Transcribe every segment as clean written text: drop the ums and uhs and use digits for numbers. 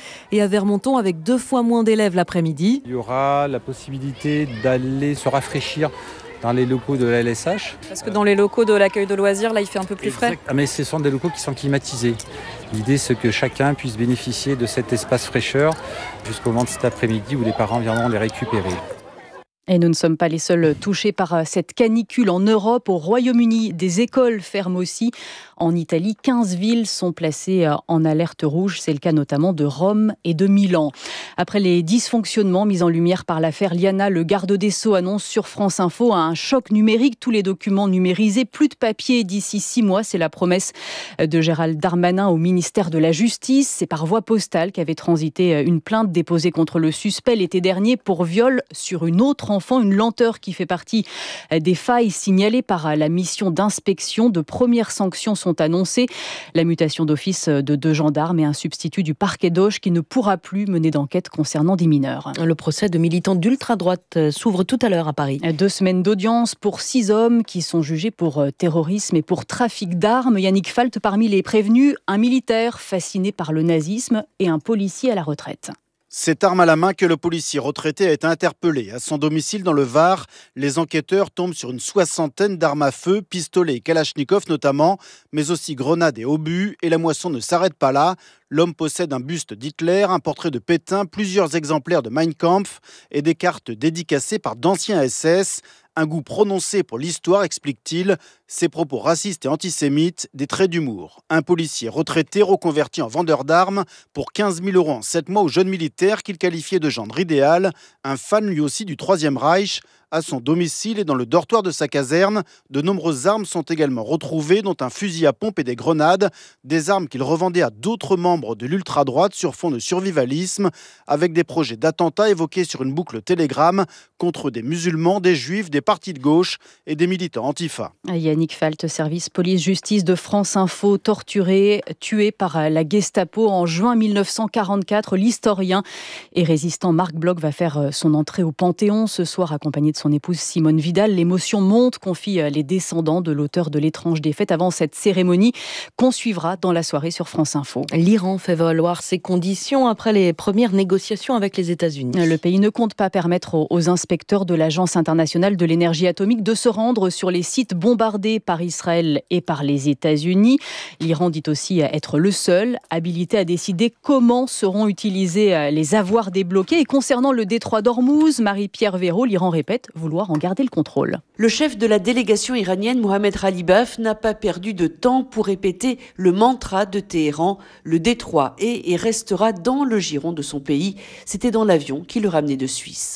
et à Vermonton avec 2 fois moins d'élèves l'après-midi. Il y aura la possibilité d'aller se rafraîchir dans les locaux de la LSH. Parce que dans les locaux de l'accueil de loisirs, là, il fait un peu plus frais. Mais ce sont des locaux qui sont climatisés. L'idée, c'est que chacun puisse bénéficier de cet espace fraîcheur jusqu'au moment de cet après-midi où les parents viendront les récupérer. Et nous ne sommes pas les seuls touchés par cette canicule en Europe. Au Royaume-Uni, des écoles ferment aussi. En Italie, 15 villes sont placées en alerte rouge. C'est le cas notamment de Rome et de Milan. Après les dysfonctionnements mis en lumière par l'affaire Liana, le garde des Sceaux annonce sur France Info un choc numérique. Tous les documents numérisés, plus de papier d'ici 6 mois. C'est la promesse de Gérald Darmanin au ministère de la Justice. C'est par voie postale qu'avait transité une plainte déposée contre le suspect l'été dernier pour viol sur une autre enfant, une lenteur qui fait partie des failles signalées par la mission d'inspection. De premières sanctions sont annoncées. La mutation d'office de 2 gendarmes et un substitut du parquet d'Auch qui ne pourra plus mener d'enquête concernant des mineurs. Le procès de militants d'ultra-droite s'ouvre tout à l'heure à Paris. 2 semaines d'audience pour 6 hommes qui sont jugés pour terrorisme et pour trafic d'armes. Yannick Falt parmi les prévenus, un militaire fasciné par le nazisme et un policier à la retraite. Cette arme à la main que le policier retraité a été interpellé. À son domicile dans le Var, les enquêteurs tombent sur une 60aine d'armes à feu, pistolets et kalachnikov notamment, mais aussi grenades et obus. Et la moisson ne s'arrête pas là. L'homme possède un buste d'Hitler, un portrait de Pétain, plusieurs exemplaires de Mein Kampf et des cartes dédicacées par d'anciens SS. Un goût prononcé pour l'histoire, explique-t-il. Ses propos racistes et antisémites, des traits d'humour. Un policier retraité reconverti en vendeur d'armes pour 15 000 € en 7 mois aux jeunes militaires qu'il qualifiait de gendre idéal. Un fan lui aussi du Troisième Reich. À son domicile et dans le dortoir de sa caserne, de nombreuses armes sont également retrouvées, dont un fusil à pompe et des grenades. Des armes qu'il revendait à d'autres membres de l'ultra-droite sur fond de survivalisme, avec des projets d'attentats évoqués sur une boucle Telegram contre des musulmans, des juifs, des partis de gauche et des militants antifa. Yannick Falt, service police-justice de France Info, torturé, tué par la Gestapo en juin 1944. L'historien et résistant Marc Bloch va faire son entrée au Panthéon ce soir, accompagné de son épouse Simone Vidal. L'émotion monte, confient les descendants de l'auteur de L'étrange défaite avant cette cérémonie qu'on suivra dans la soirée sur France Info. L'Iran fait valoir ses conditions après les premières négociations avec les États-Unis. Le pays ne compte pas permettre aux inspecteurs de l'Agence internationale de l'énergie atomique de se rendre sur les sites bombardés par Israël et par les États-Unis. L'Iran dit aussi être le seul habilité à décider comment seront utilisés les avoirs débloqués. Et concernant le détroit d'Ormuz, Marie-Pierre Véraud, l'Iran répète vouloir en garder le contrôle. Le chef de la délégation iranienne, Mohamed Khalibaf, n'a pas perdu de temps pour répéter le mantra de Téhéran. Le détroit est et restera dans le giron de son pays. C'était dans l'avion qui le ramenait de Suisse.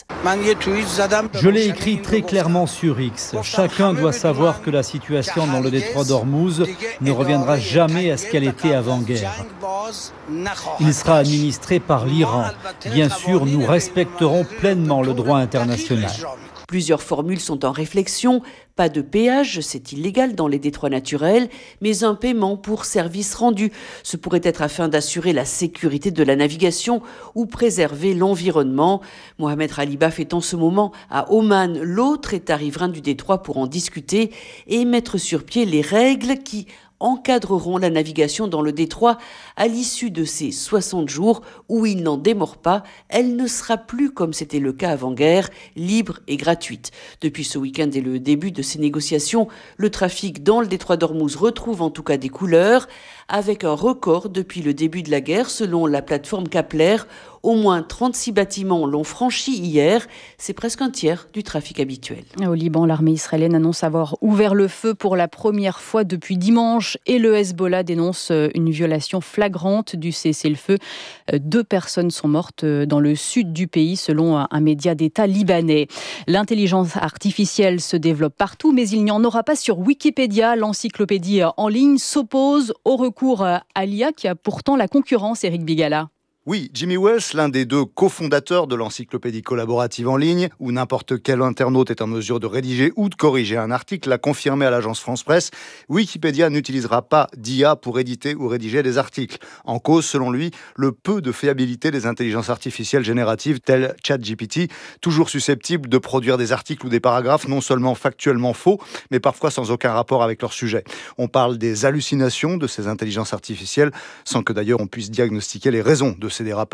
Je l'ai écrit très clairement sur X. Chacun doit savoir que la situation dans le détroit d'Ormuz ne reviendra jamais à ce qu'elle était avant-guerre. Il sera administré par l'Iran. Bien sûr, nous respecterons pleinement le droit international. Plusieurs formules sont en réflexion. Pas de péage, c'est illégal dans les détroits naturels, mais un paiement pour service rendu. Ce pourrait être afin d'assurer la sécurité de la navigation ou préserver l'environnement. Mohamed Khalibaf est en ce moment à Oman, l'autre État riverain du détroit, pour en discuter et mettre sur pied les règles qui encadreront la navigation dans le détroit à l'issue de ces 60 jours où il n'en démord pas. Elle ne sera plus, comme c'était le cas avant-guerre, libre et gratuite. Depuis ce week-end et le début de ces négociations, le trafic dans le détroit d'Ormuz retrouve en tout cas des couleurs, avec un record depuis le début de la guerre, selon la plateforme Kepler. Au moins 36 bâtiments l'ont franchi hier. C'est presque un tiers du trafic habituel. Au Liban, l'armée israélienne annonce avoir ouvert le feu pour la première fois depuis dimanche et le Hezbollah dénonce une violation flagrante du cessez-le-feu. 2 personnes sont mortes dans le sud du pays, selon un média d'État libanais. L'intelligence artificielle se développe partout, mais il n'y en aura pas sur Wikipédia. L'encyclopédie en ligne s'oppose au recours à l'IA qui a pourtant la concurrence, Éric Bigala. Oui, Jimmy Wales, l'un des 2 cofondateurs de l'encyclopédie collaborative en ligne, où n'importe quel internaute est en mesure de rédiger ou de corriger un article, l'a confirmé à l'agence France Presse. Wikipédia n'utilisera pas d'IA pour éditer ou rédiger des articles. En cause, selon lui, le peu de fiabilité des intelligences artificielles génératives telles ChatGPT, toujours susceptibles de produire des articles ou des paragraphes non seulement factuellement faux, mais parfois sans aucun rapport avec leur sujet. On parle des hallucinations de ces intelligences artificielles, sans que d'ailleurs on puisse diagnostiquer les raisons de ces dérapages.